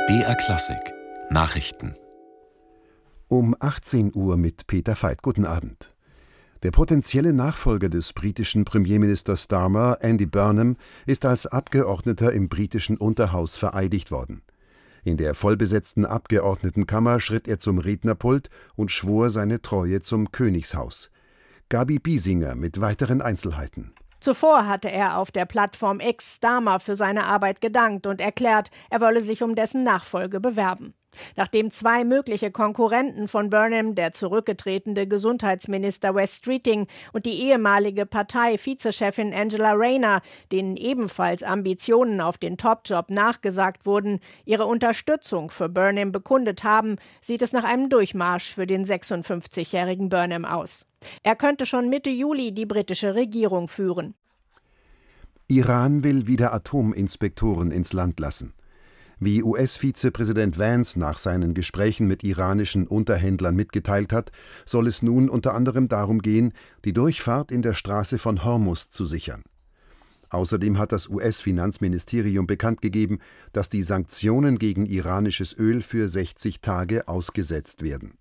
BR Klassik Nachrichten um 18 Uhr mit Peter Veit. Guten Abend. Der potenzielle Nachfolger des britischen Premierministers Starmer, Andy Burnham, ist als Abgeordneter im britischen Unterhaus vereidigt worden. In der vollbesetzten Abgeordnetenkammer schritt er zum Rednerpult und schwor seine Treue zum Königshaus. Gabi Biesinger mit weiteren Einzelheiten. Zuvor hatte er auf der Plattform X Starmer für seine Arbeit gedankt und erklärt, er wolle sich um dessen Nachfolge bewerben. Nachdem zwei mögliche Konkurrenten von Burnham, der zurückgetretene Gesundheitsminister Wes Streeting und die ehemalige Partei-Vizechefin Angela Rayner, denen ebenfalls Ambitionen auf den Topjob nachgesagt wurden, ihre Unterstützung für Burnham bekundet haben, sieht es nach einem Durchmarsch für den 56-jährigen Burnham aus. Er könnte schon Mitte Juli die britische Regierung führen. Iran will wieder Atominspektoren ins Land lassen. Wie US-Vizepräsident Vance nach seinen Gesprächen mit iranischen Unterhändlern mitgeteilt hat, soll es nun unter anderem darum gehen, die Durchfahrt in der Straße von Hormuz zu sichern. Außerdem hat das US-Finanzministerium bekannt gegeben, dass die Sanktionen gegen iranisches Öl für 60 Tage ausgesetzt werden.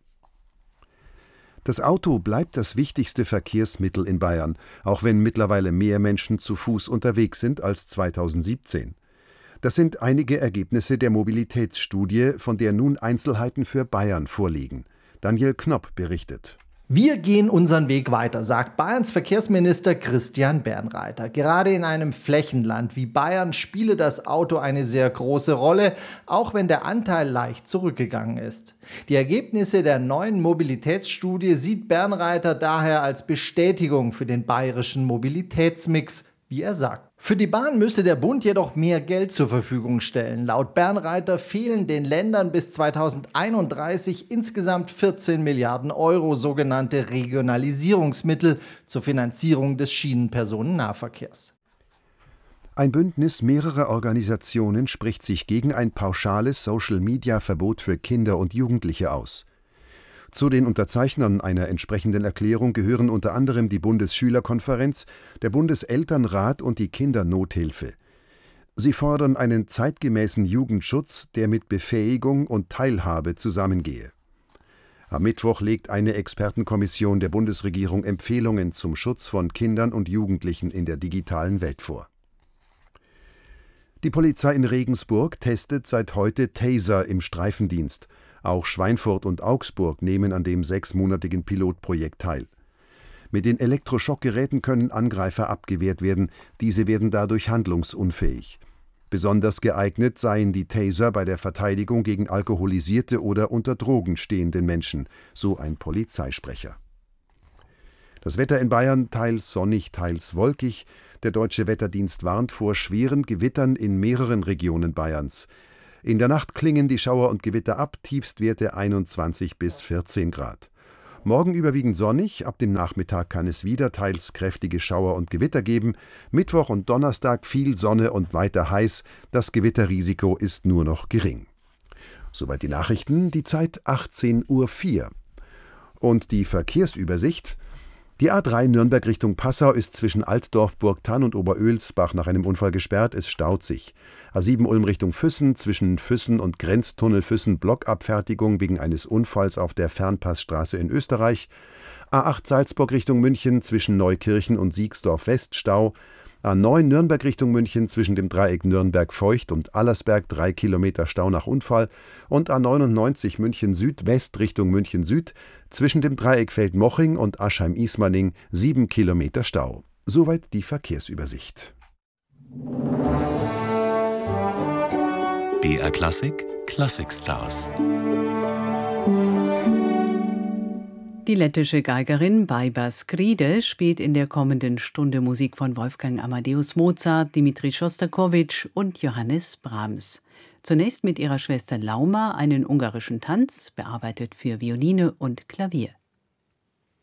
Das Auto bleibt das wichtigste Verkehrsmittel in Bayern, auch wenn mittlerweile mehr Menschen zu Fuß unterwegs sind als 2017. Das sind einige Ergebnisse der Mobilitätsstudie, von der nun Einzelheiten für Bayern vorliegen. Daniel Knopp berichtet. Wir gehen unseren Weg weiter, sagt Bayerns Verkehrsminister Christian Bernreiter. Gerade in einem Flächenland wie Bayern spiele das Auto eine sehr große Rolle, auch wenn der Anteil leicht zurückgegangen ist. Die Ergebnisse der neuen Mobilitätsstudie sieht Bernreiter daher als Bestätigung für den bayerischen Mobilitätsmix, wie er sagt. Für die Bahn müsse der Bund jedoch mehr Geld zur Verfügung stellen. Laut Bernreiter fehlen den Ländern bis 2031 insgesamt 14 Milliarden Euro sogenannte Regionalisierungsmittel zur Finanzierung des Schienenpersonennahverkehrs. Ein Bündnis mehrerer Organisationen spricht sich gegen ein pauschales Social-Media-Verbot für Kinder und Jugendliche aus. Zu den Unterzeichnern einer entsprechenden Erklärung gehören unter anderem die Bundesschülerkonferenz, der Bundeselternrat und die Kindernothilfe. Sie fordern einen zeitgemäßen Jugendschutz, der mit Befähigung und Teilhabe zusammengehe. Am Mittwoch legt eine Expertenkommission der Bundesregierung Empfehlungen zum Schutz von Kindern und Jugendlichen in der digitalen Welt vor. Die Polizei in Regensburg testet seit heute Taser im Streifendienst. Auch Schweinfurt und Augsburg nehmen an dem 6-monatigen Pilotprojekt teil. Mit den Elektroschockgeräten können Angreifer abgewehrt werden, diese werden dadurch handlungsunfähig. Besonders geeignet seien die Taser bei der Verteidigung gegen alkoholisierte oder unter Drogen stehende Menschen, so ein Polizeisprecher. Das Wetter in Bayern teils sonnig, teils wolkig. Der Deutsche Wetterdienst warnt vor schweren Gewittern in mehreren Regionen Bayerns. In der Nacht klingen die Schauer und Gewitter ab, Tiefstwerte 21 bis 14 Grad. Morgen überwiegend sonnig, ab dem Nachmittag kann es wieder teils kräftige Schauer und Gewitter geben. Mittwoch und Donnerstag viel Sonne und weiter heiß, das Gewitterrisiko ist nur noch gering. Soweit die Nachrichten, die Zeit 18:04 Uhr. Und die Verkehrsübersicht. Die A3 Nürnberg Richtung Passau ist zwischen Altdorf, Burgthann und Oberölsbach nach einem Unfall gesperrt, es staut sich. A7 Ulm Richtung Füssen, zwischen Füssen und Grenztunnel Füssen Blockabfertigung wegen eines Unfalls auf der Fernpassstraße in Österreich. A8 Salzburg Richtung München, zwischen Neukirchen und Siegsdorf West Stau. A9 Nürnberg Richtung München, zwischen dem Dreieck Nürnberg-Feucht und Allersberg 3 Kilometer Stau nach Unfall. Und A99 München Südwest Richtung München Süd, zwischen dem Dreieck Feldmoching und Aschheim-Ismaning 7 Kilometer Stau. Soweit die Verkehrsübersicht. BR Klassik Klassikstars. Die lettische Geigerin Baiba Skride spielt in der kommenden Stunde Musik von Wolfgang Amadeus Mozart, Dmitri Schostakowitsch und Johannes Brahms. Zunächst mit ihrer Schwester Lauma einen ungarischen Tanz, bearbeitet für Violine und Klavier.